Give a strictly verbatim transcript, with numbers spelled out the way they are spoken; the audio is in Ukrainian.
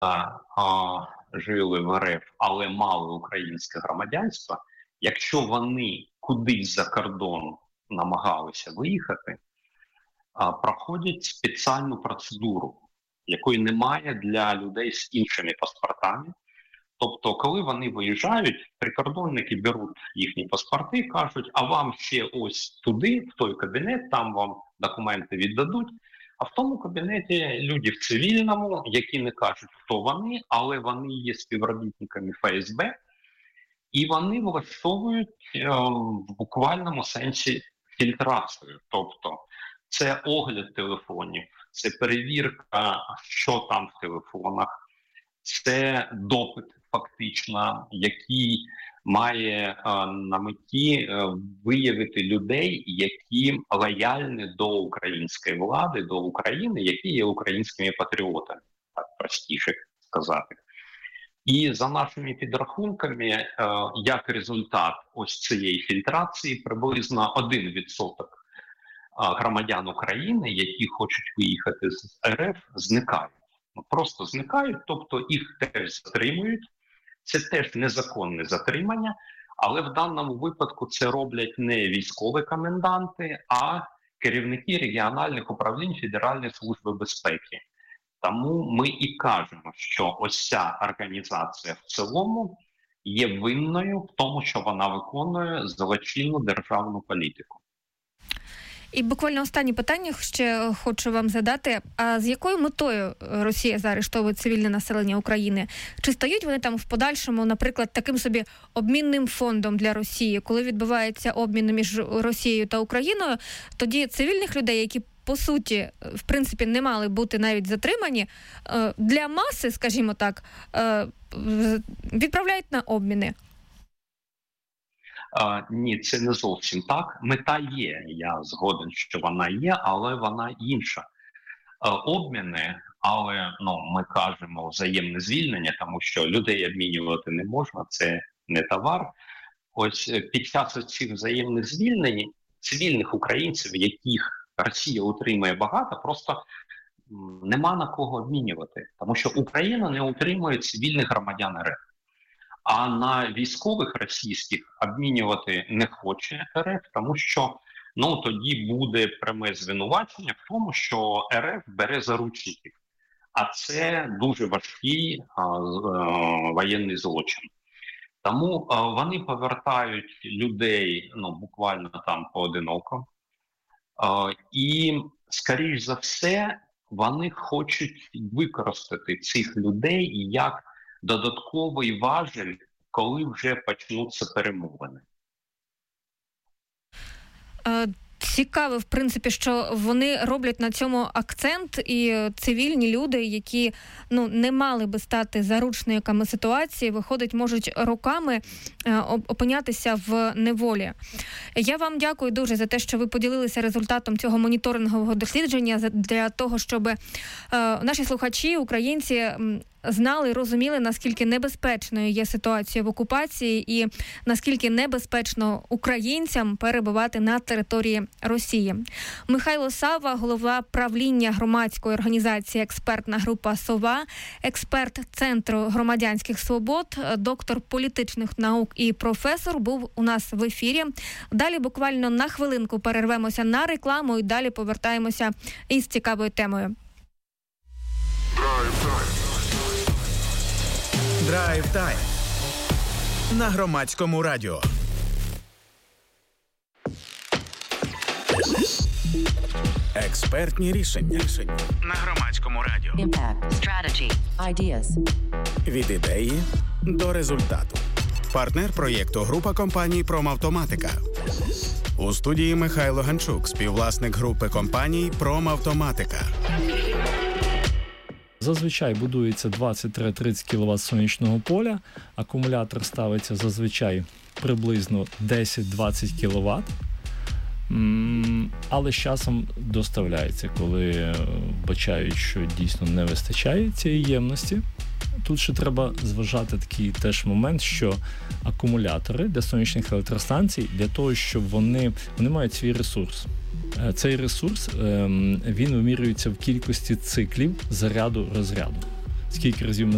а, жили в РФ, але мали українське громадянство, якщо вони кудись за кордон намагалися виїхати, а, проходять спеціальну процедуру, якої немає для людей з іншими паспортами. Тобто, коли вони виїжджають, прикордонники беруть їхні паспорти, кажуть, а вам ще ось туди, в той кабінет, там вам документи віддадуть. А в тому кабінеті люди в цивільному, які не кажуть, хто вони, але вони є співробітниками ФСБ, і вони влаштовують е, в буквальному сенсі фільтрацію. Тобто, це огляд телефонів, це перевірка, що там в телефонах, це допит фактично, який має е, на меті е, виявити людей, які лояльні до української влади, до України, які є українськими патріотами, так простіше сказати. І за нашими підрахунками, е, як результат ось цієї фільтрації, приблизно один відсоток громадян України, які хочуть виїхати з РФ, зникають. Просто зникають, тобто їх теж затримують. Це теж незаконне затримання, але в даному випадку це роблять не військові коменданти, а керівники регіональних управлінь Федеральної служби безпеки. Тому ми і кажемо, що ось ця організація в цілому є винною в тому, що вона виконує злочинну державну політику. І буквально останнє питання ще хочу вам задати. А з якою метою Росія заарештовує цивільне населення України? Чи стають вони там в подальшому, наприклад, таким собі обмінним фондом для Росії? Коли відбувається обмін між Росією та Україною, тоді цивільних людей, які по суті, в принципі, не мали бути навіть затримані, для маси, скажімо так, відправляють на обміни? А, ні, це не зовсім так. Мета є, я згоден, що вона є, але вона інша. А, обміни, але ну, ми кажемо взаємне звільнення, тому що людей обмінювати не можна, це не товар. Ось під час цих взаємних звільнень цивільних українців, яких Росія утримує багато, просто нема на кого обмінювати, тому що Україна не утримує цивільних громадян РФ. А на військових російських обмінювати не хоче РФ, тому що ну, тоді буде пряме звинувачення в тому, що РФ бере заручників. А це дуже важкий а, а, воєнний злочин. Тому а, вони повертають людей ну, буквально там поодиноко. А, і, скоріш за все, вони хочуть використати цих людей як додатковий важіль, коли вже почнуться перемовини. Цікаво, в принципі, що вони роблять на цьому акцент, і цивільні люди, які ну, не мали би стати заручниками ситуації, виходить, можуть роками опинятися в неволі. Я вам дякую дуже за те, що ви поділилися результатом цього моніторингового дослідження для того, щоб наші слухачі, українці, знали, розуміли, наскільки небезпечною є ситуація в окупації і наскільки небезпечно українцям перебувати на території Росії. Михайло Савва, голова правління громадської організації «Експертна група СОВА», експерт Центру громадянських свобод, доктор політичних наук і професор, був у нас в ефірі. Далі буквально на хвилинку перервемося на рекламу і далі повертаємося із цікавою темою. Драйв Тайм на Громадському радіо. Експертні рішення на Громадському радіо. Impact, strategy, ideas. Від ідеї до результату. Партнер проєкту – група компаній «Промавтоматика». У студії Михайло Ганчук, співвласник групи компаній «Промавтоматика». Зазвичай будується двадцять-тридцять кіловат сонячного поля, акумулятор ставиться зазвичай приблизно десять-двадцять кіловат, але з часом доставляється, коли бачають, що дійсно не вистачає цієї ємності. Тут ще треба зважати такий теж момент, що акумулятори для сонячних електростанцій, для того, щоб вони, вони мають свій ресурс. Цей ресурс, він вимірюється в кількості циклів заряду-розряду. Скільки разів ми